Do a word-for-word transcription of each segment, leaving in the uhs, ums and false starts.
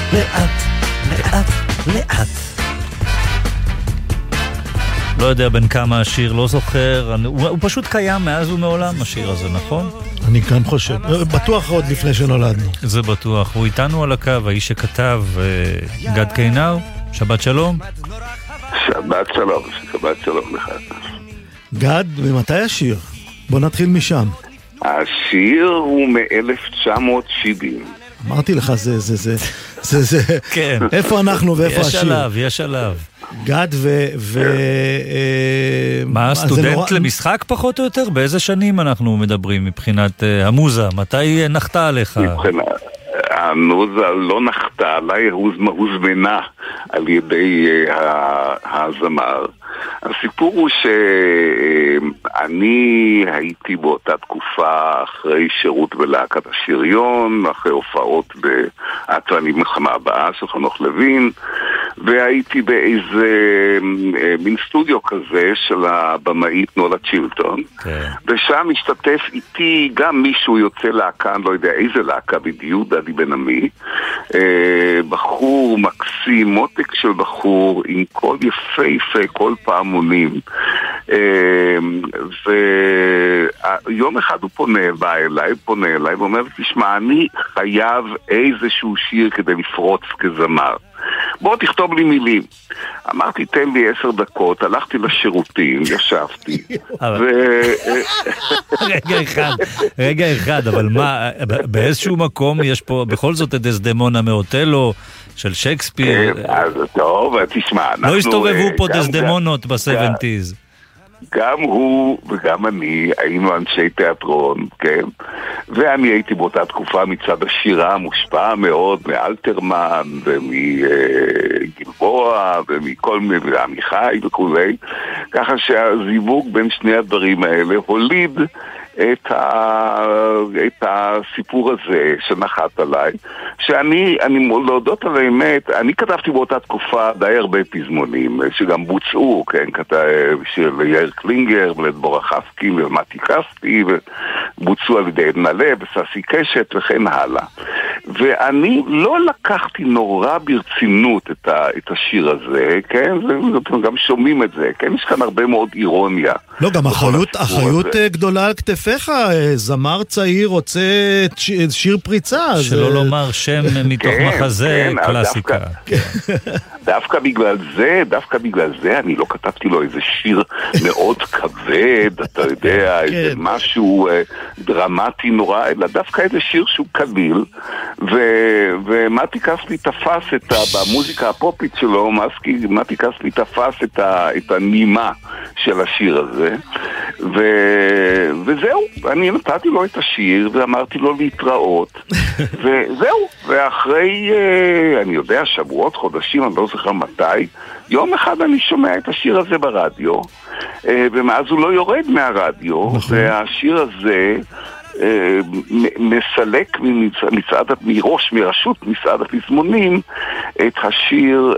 לאט, לאט, לאט. לא יודע בין כמה השיר, לא זוכר, הוא, הוא פשוט קיים מאז ומעולם השיר הזה, נכון? אני כאן חושב, בטוח עוד לפני שנולדנו. זה בטוח, הוא איתנו על הקו, האיש שכתב, גד קיינר, שבת שלום. שבת שלום, שבת שלום לך. גד, ומתי השיר? בוא נתחיל משם. השיר הוא מ-אלף תשע מאות שבעים. אמרתי לך, זה, זה, זה, זה, זה, כן. איפה אנחנו ואיפה השיר? יש עליו, יש עליו. גד ו... ו... מה, סטודנט למשחק פחות או יותר? באיזה שנים אנחנו מדברים מבחינת המוזה? מתי נחתה עליך? מבחינת... המוזה לא נחתה עליי, הוזמנה על ידי הזמר. הסיפור הוא שאני הייתי באותה תקופה אחרי שירות בלהקת השריון, אחרי הופעות בעצרני מלחמה הבאה של חנוך לוין, והייתי באיזה מין סטודיו כזה של הבמאית נולה צ'ילטון, ושם משתתף איתי גם מישהו יוצא להקה, אני לא יודע איזה להקה בדיוק, דדי בן עמי, בחור מקסים, מותק של בחור עם קול יפהפה, קול פעמונים, ויום אחד הוא פונה בא אליי, פונה אליי ואומר, תשמע, אני חייב איזשהו שיר כדי לפרוץ כזמר, בוא תכתוב לי מילים. אמרתי, תן לי עשר דקות, הלכתי לשירותים, ישבתי ו... רגע אחד, רגע אחד, אבל מה, באיזשהו מקום יש פה בכל זאת את דסדמונה מאותלו של שייקספיר? אז טוב, תשמע, לא הסתובבו פה דסדמונות ב-שבעים. גם הוא וגם אני היינו אנשי תיאטרון, כן? ואני הייתי באותה תקופה מצד השירה מושפע מאוד מאלתרמן ומגלבוע ומכל מיני, ועמיחי וכולי, ככה שהזיווג בין שני הדברים האלה הוליד את, ה... את הסיפור הזה שנחת עליי, שאני, אני להודות על האמת, אני כתבתי באותה תקופה די הרבה פזמונים, שגם בוצעו, כן, כתב של יאיר קלינגר, ולדבורה חפקי, ומתי כספי, ובוצעו על ידי עדנה לב, וססי קשת, וכן הלאה. ואני לא לקחתי נורא ברצינות את, ה... את השיר הזה, כן, ואתם גם שומעים את זה, כן, יש כאן הרבה מאוד אירוניה. לא, גם אחריות, אחריות גדולה על כתפיך, זמר צעיר רוצה שיר פריצה. שלא לומר שם מתוך מחזה קלאסיקה. דווקא בגלל זה, דווקא בגלל זה, אני לא כתבתי לו איזה שיר מאוד כבד, אתה יודע, איזה משהו דרמטי נורא, אלא דווקא איזה שיר שהוא קליל, ומתי כספי תפס את, במוזיקה הפופית שלו, מתי כספי תפס את הנימה של השיר הזה, וזהו, אני נתתי לו את השיר ואמרתי לו להתראות, וזהו, ואחרי, אני יודע, שבועות, חודשים, אני לא זוכר מתי, יום אחד אני שומע את השיר הזה ברדיו, ומאז הוא לא יורד מהרדיו, והשיר הזה מסלק מצעד, מראש, מרשות מצעד הפזמונים, את השיר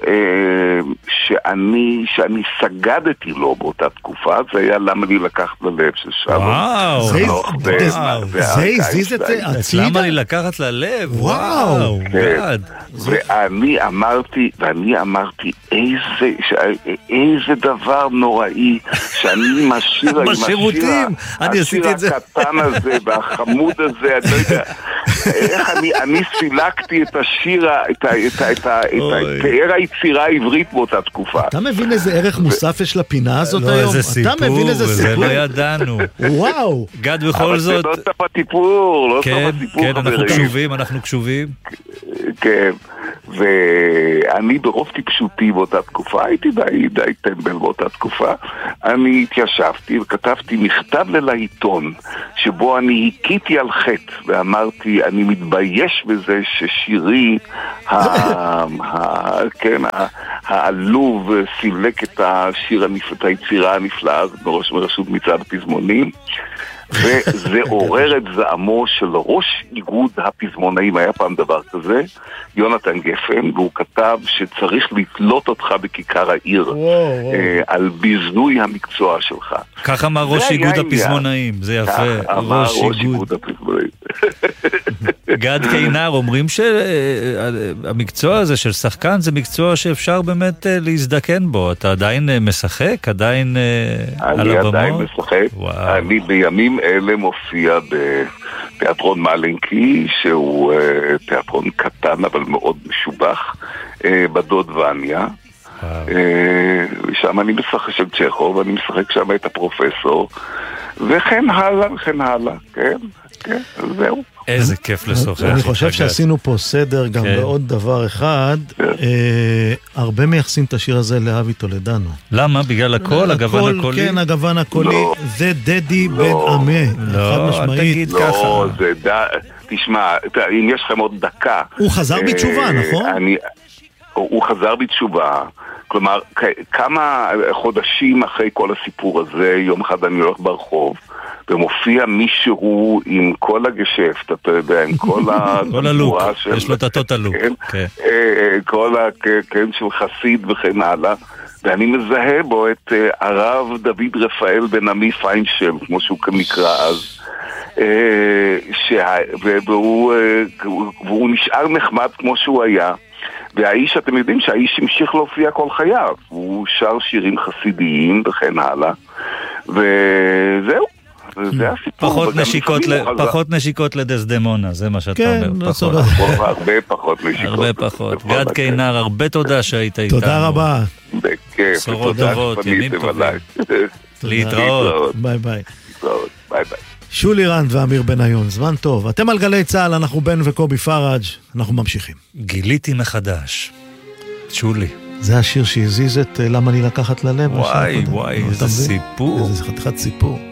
שאני, שאני סגדתי לו באותה תקופה, זה היה למה לי לקחת ללב של שלום. וואו, זה הזיז את זה הצידה? למה לי לקחת ללב? וואו, גד. ואני אמרתי, ואני אמרתי, איזה, איזה דבר נוראי, שאני משאיר, בשירותים, אני עשיתי את זה. השיר הקטן הזה, והחמוד הזה, אני לא יודע, איך אני, אני סילקתי את השיר, את פאר היצירה העברית באותה תקופה. אתה מבין איזה ערך מוסף יש לפינה הזאת היום? לא, איזה סיפור, וזה לא ידענו. וואו. גד בכל זאת. אבל זה לא סוף הסיפור, לא סוף הסיפור. כן, אנחנו קשובים, אנחנו קשובים. כן, ואני ברוב טיפשותי באותה תקופה, הייתי די, די טמבל באותה תקופה, אני התיישבתי וכתבתי מכתב לעיתון, שבו אני הקיתי על חטא, ואמרתי, אני מתבייש בזה ששירי, העלוב סילק את השיר, את היצירה הנפלאה הזאת בראש מרשות מצעד הפזמונים, וזה עורר את זעמו של ראש איגוד הפזמונאים, היה פעם דבר כזה, יונתן גפן, והוא כתב שצריך לתלות אותך בכיכר העיר על ביזוי המקצוע שלך. כך אמר ראש איגוד הפזמונאים, זה יפה. כך אמר ראש איגוד הפזמונאים. גד קינר, אומרים שהמקצוע הזה של שחקן זה מקצוע שאפשר באמת להזדקן בו. אתה עדיין משחק? עדיין על הבמות? אני עדיין משחק. אני בימים אלה מופיע בתיאטרון מלינקי, שהוא תיאטרון קטן אבל מאוד משובח, בדוד וניה. ושם אני משחק של צ'כוב, ואני משחק שם את הפרופסור, וכן הלאה, וכן הלאה, כן, כן, זהו. איזה כיף לשוחח. אני חושב שעשינו פה סדר גם בעוד דבר אחד, הרבה מייחסים את השיר הזה לאבי טולדנו. למה? בגלל הקול, הגוון הקולי? כן, הגוון הקולי, זה דדי בן עמי, לא, תגיד ככה. לא, זה ד... תשמע, אם יש לכם עוד דקה... הוא חזר בתשובה, נכון? הוא חזר בתשובה, כלומר, כמה חודשים אחרי כל הסיפור הזה, יום אחד אני הולך ברחוב, ומופיע מישהו עם כל הגשפט, אתה יודע, עם כל כל הלוק, יש לו את הטוטלוק. כל ה... כן, של חסיד וכן הלאה, ואני מזהה בו את הרב דוד רפאל בן עמי פיינשל, כמו שהוא נקרא אז, והוא נשאר נחמד כמו שהוא היה, והאיש, אתם יודעים שהאיש המשיך להופיע כל חייו, הוא שר שירים חסידיים וכן הלאה, וזהו, זה הסיפור. פחות נשיקות, פחות נשיקות לדסדמונה, זה מה שאתה אומר. הרבה פחות נשיקות. הרבה פחות. גד קינר, הרבה תודה שהיית איתנו. תודה רבה. בכיף. בשורות טובות, ימים טובים. להתראות. ביי ביי. ביי ביי. שולי רנד ואמיר בניון, זמן טוב. אתם על גלי צהל, אנחנו בן וקובי פראג', אנחנו ממשיכים. גיליתי מחדש. שולי. זה השיר שהזיז את למה לי לקחת ללב. וואי, וואי, איזה סיפור. איזה חתיכת סיפור.